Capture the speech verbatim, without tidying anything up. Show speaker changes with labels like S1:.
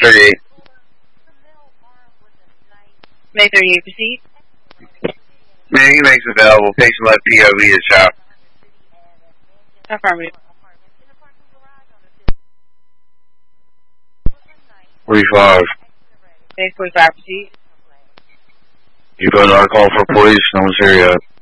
S1: thirty-eight.
S2: May thirty-eight, proceed.
S1: Manning makes available. Patient left P O V is shot.
S2: Affirmative.
S1: forty-five.
S2: May forty-five, proceed.
S1: You put out a call for police. No one's here yet.